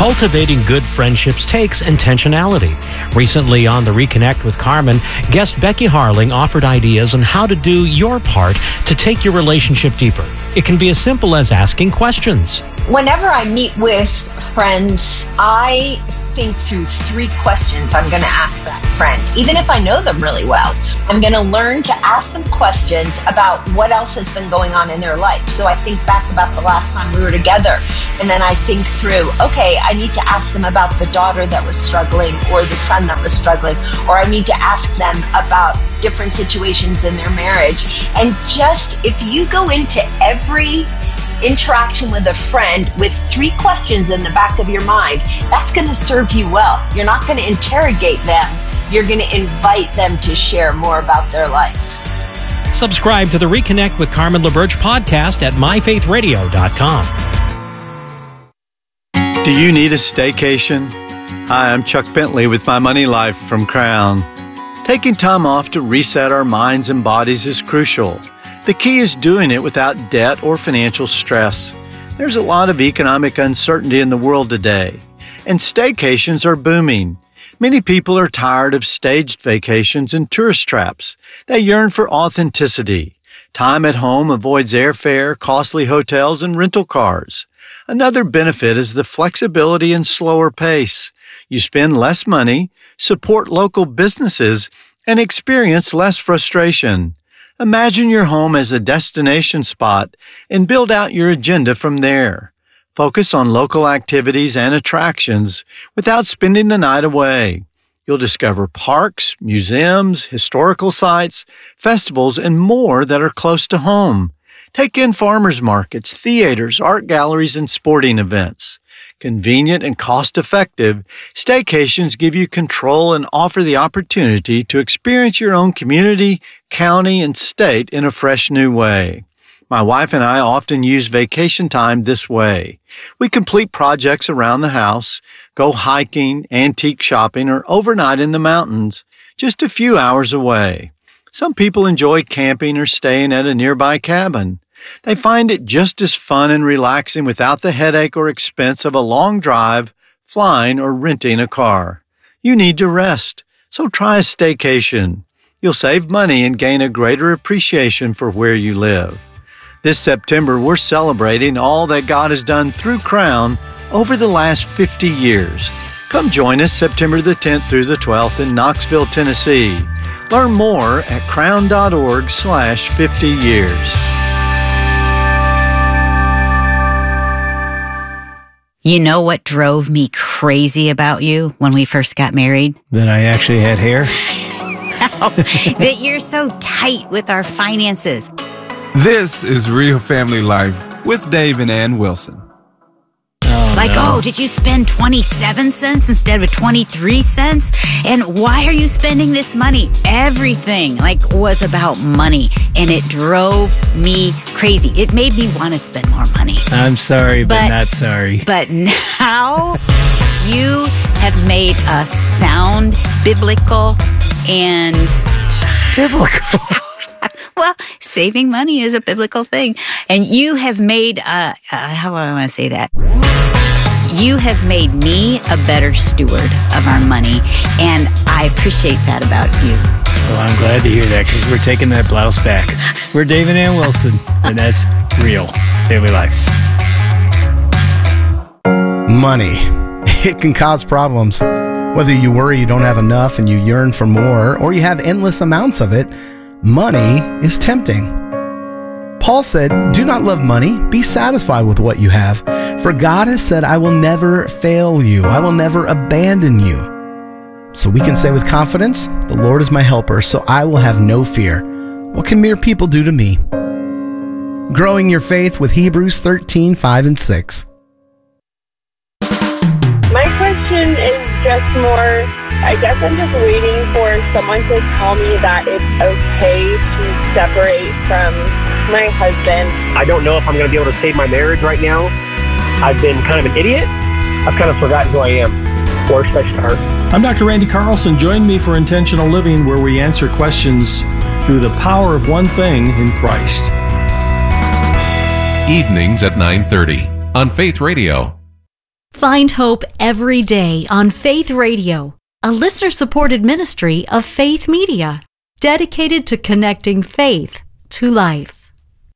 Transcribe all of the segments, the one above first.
Cultivating good friendships takes intentionality. Recently on the Reconnect with Carmen, guest Becky Harling offered ideas on how to do your part to take your relationship deeper. It can be as simple as asking questions. Whenever I meet with friends, I think through 3 questions I'm going to ask that friend. Even if I know them really well, I'm going to learn to ask them questions about what else has been going on in their life. So I think back about the last time we were together, and then I think through, okay, I need to ask them about the daughter that was struggling or the son that was struggling, or I need to ask them about different situations in their marriage. And just, if you go into every interaction with a friend with 3 questions in the back of your mind, that's going to serve you well. You're not going to interrogate them. You're going to invite them to share more about their life. Subscribe to the Reconnect with Carmen LaBerge podcast at myfaithradio.com. Do you need a staycation? Hi, I'm Chuck Bentley with My Money Life from Crown. Taking time off to reset our minds and bodies is crucial. The key is doing it without debt or financial stress. There's a lot of economic uncertainty in the world today, and staycations are booming. Many people are tired of staged vacations and tourist traps. They yearn for authenticity. Time at home avoids airfare, costly hotels, and rental cars. Another benefit is the flexibility and slower pace. You spend less money, support local businesses, and experience less frustration. Imagine your home as a destination spot and build out your agenda from there. Focus on local activities and attractions without spending the night away. You'll discover parks, museums, historical sites, festivals, and more that are close to home. Take in farmers markets, theaters, art galleries, and sporting events. Convenient and cost-effective, staycations give you control and offer the opportunity to experience your own community, county, and state in a fresh new way. My wife and I often use vacation time this way. We complete projects around the house, go hiking, antique shopping, or overnight in the mountains, just a few hours away. Some people enjoy camping or staying at a nearby cabin. They find it just as fun and relaxing without the headache or expense of a long drive, flying, or renting a car. You need to rest, so try a staycation. You'll save money and gain a greater appreciation for where you live. This September, we're celebrating all that God has done through Crown over the last 50 years. Come join us September the 10th through the 12th in Knoxville, Tennessee. Learn more at crown.org/50 years. You know what drove me crazy about you when we first got married? That I actually had hair? That you're so tight with our finances. This is Real Family Life with Dave and Ann Wilson. Did you spend 27 cents instead of 23 cents? And why are you spending this money? Everything was about money, and it drove me crazy. It made me want to spend more money. I'm sorry, but not sorry. But now you have made us sound biblical and... Biblical? Well, saving money is a biblical thing. And you have made, how do I want to say that? You have made me a better steward of our money, and I appreciate that about you. Well, I'm glad to hear that, because we're taking that blouse back. We're Dave and Ann Wilson, and that's Real Family Life. Money. It can cause problems. Whether you worry you don't have enough and you yearn for more, or you have endless amounts of it, money is tempting. Paul said, "Do not love money. Be satisfied with what you have. For God has said, I will never fail you. I will never abandon you." So we can say with confidence, "The Lord is my helper, so I will have no fear. What can mere people do to me?" Growing your faith with Hebrews 13:5 and 6. My question is just more, I guess I'm just waiting for someone to tell me that it's okay to separate from my husband. I don't know if I'm going to be able to save my marriage right now. I've been kind of an idiot. I've kind of forgotten who I am. Where should I start? I'm Dr. Randy Carlson. Join me for Intentional Living, where we answer questions through the power of one thing in Christ. Evenings at 9:30 on Faith Radio. Find hope every day on Faith Radio, a listener-supported ministry of Faith Media, dedicated to connecting faith to life.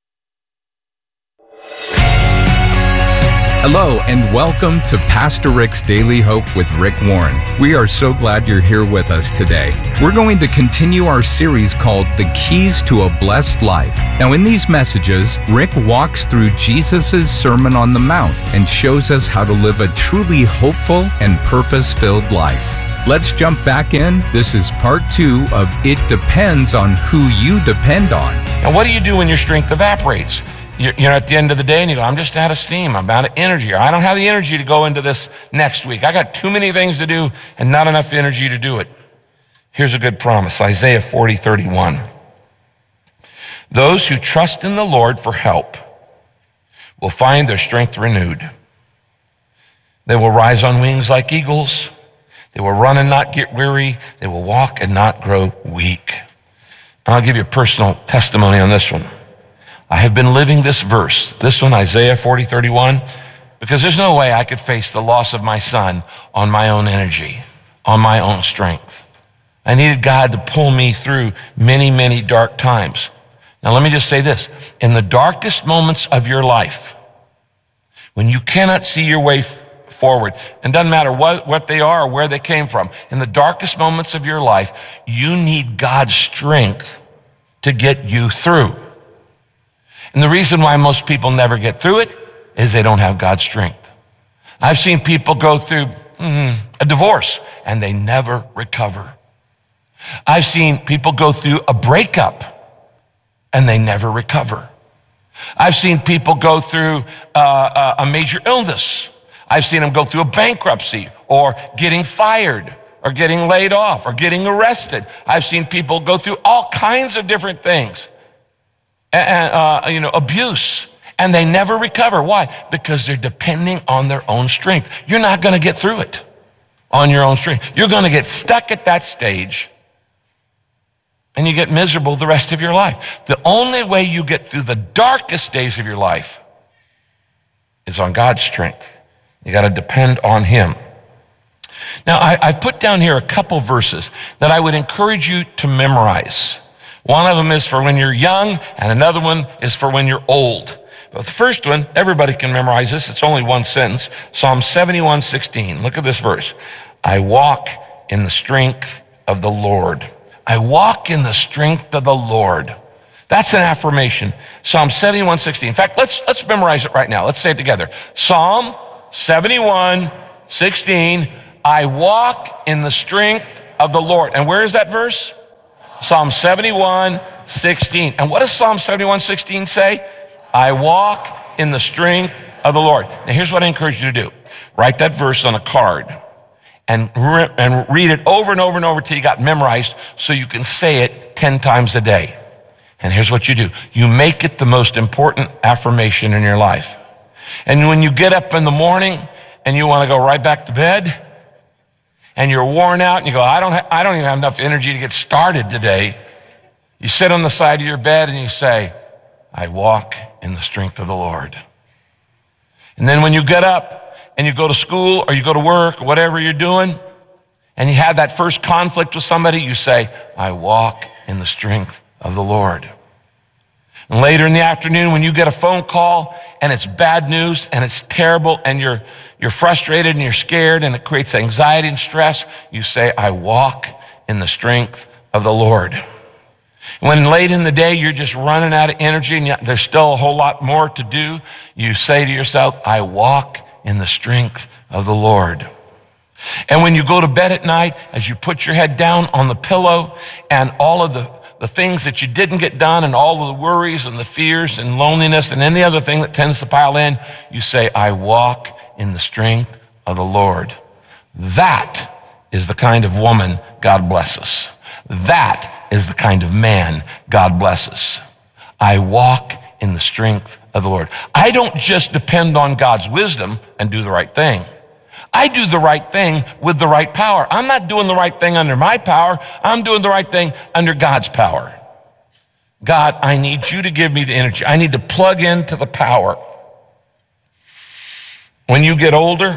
Hello and welcome to Pastor Rick's Daily Hope with Rick Warren. We are so glad you're here with us today. We're going to continue our series called The Keys to a Blessed Life. Now in these messages, Rick walks through Jesus' Sermon on the Mount and shows us how to live a truly hopeful and purpose-filled life. Let's jump back in. This is part 2 of It Depends on Who You Depend On. Now what do you do when your strength evaporates? You're at the end of the day and you go, I'm just out of steam, I'm out of energy, or I don't have the energy to go into this next week. I got too many things to do and not enough energy to do it. Here's a good promise, Isaiah 40:31. Those who trust in the Lord for help will find their strength renewed. They will rise on wings like eagles. They will run and not get weary. They will walk and not grow weak. And I'll give you a personal testimony on this one. I have been living this verse, this one, Isaiah 40:31, because there's no way I could face the loss of my son on my own energy, on my own strength. I needed God to pull me through many, many dark times. Now let me just say this, in the darkest moments of your life, when you cannot see your way forward, and doesn't matter what they are or where they came from, in the darkest moments of your life, you need God's strength to get you through. And the reason why most people never get through it is they don't have God's strength. I've seen people go through a divorce and they never recover. I've seen people go through a breakup and they never recover. I've seen people go through a major illness. I've seen them go through a bankruptcy or getting fired or getting laid off or getting arrested. I've seen people go through all kinds of different things. And abuse, and they never recover. Why? Because they're depending on their own strength. You're not going to get through it on your own strength. You're going to get stuck at that stage, and you get miserable the rest of your life. The only way you get through the darkest days of your life is on God's strength. You got to depend on Him. Now, I've put down here a couple verses that I would encourage you to memorize. One of them is for when you're young, and another one is for when you're old. But the first one, everybody can memorize this. It's only one sentence. Psalm 71:16. Look at this verse. I walk in the strength of the Lord. I walk in the strength of the Lord. That's an affirmation. Psalm 71:16. In fact, let's memorize it right now. Let's say it together. Psalm 71:16. I walk in the strength of the Lord. And where is that verse? Psalm 71:16. And what does Psalm 71:16 say? I walk in the strength of the Lord. Now here's what I encourage you to do. Write that verse on a card and read it over and over and over till you got memorized so you can say it 10 times a day. And here's what you do. You make it the most important affirmation in your life. And when you get up in the morning and you want to go right back to bed, and you're worn out, and you go, I don't even have enough energy to get started today. You sit on the side of your bed and you say, I walk in the strength of the Lord. And then when you get up and you go to school or you go to work or whatever you're doing, and you have that first conflict with somebody, you say, I walk in the strength of the Lord. And later in the afternoon, when you get a phone call and it's bad news and it's terrible and you're frustrated and you're scared and it creates anxiety and stress, you say, I walk in the strength of the Lord. When late in the day you're just running out of energy and there's still a whole lot more to do, you say to yourself, I walk in the strength of the Lord. And when you go to bed at night, as you put your head down on the pillow and all of the things that you didn't get done and all of the worries and the fears and loneliness and any other thing that tends to pile in, you say, I walk in the strength of the Lord. That is the kind of woman God blesses. That is the kind of man God blesses. I walk in the strength of the Lord. I don't just depend on God's wisdom and do the right thing. I do the right thing with the right power. I'm not doing the right thing under my power. I'm doing the right thing under God's power. God, I need you to give me the energy. I need to plug into the power. When you get older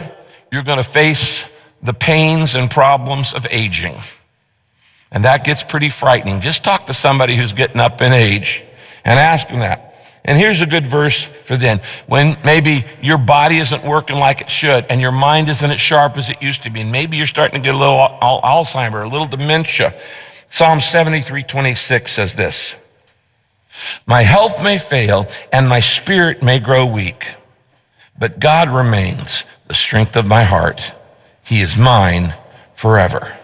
you're going to face the pains and problems of aging. And that gets pretty frightening. Just talk to somebody who's getting up in age and ask them that. And here's a good verse for then. When maybe your body isn't working like it should and your mind isn't as sharp as it used to be. And maybe you're starting to get a little Alzheimer, a little dementia. Psalm 73:26 says this: my health may fail and my spirit may grow weak, but God remains the strength of my heart. He is mine forever.